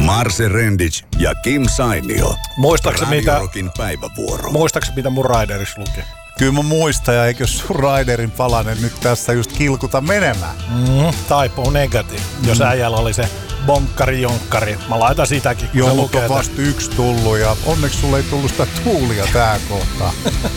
Marse Rendic ja Kim Sainio. Radio Rockin päivävuoro. Muistaakseni mitä mun Raiderissa luki? Kyllä mä muistan, ja eikö sun Raiderin palanen nyt tässä just kilkuta menemään? Typo negative. Jos äijällä oli se bonkkari-jonkkari. Mä laitan sitäkin, kun joo, se mutta on vasta 1 tullut, ja onneksi sulle ei tullut sitä tuulia tää kohtaa.